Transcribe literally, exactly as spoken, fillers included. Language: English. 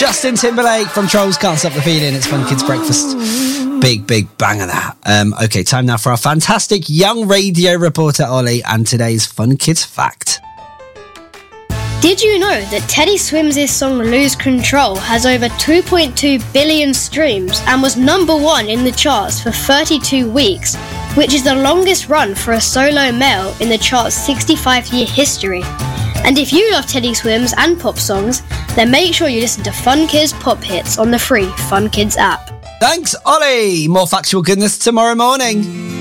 Justin Timberlake from Trolls, Can't Stop the Feeling. It's Fun Kids Breakfast. Big, big bang of that. Um, okay, time now for our fantastic young radio reporter, Ollie, and today's Fun Kids Fact. Did you know that Teddy Swims' song Lose Control has over two point two billion streams and was number one in the charts for thirty-two weeks, which is the longest run for a solo male in the chart's sixty-five year history? And if you love Teddy Swims and pop songs, then make sure you listen to Fun Kids Pop Hits on the free Fun Kids app. Thanks, Ollie. More factual goodness tomorrow morning.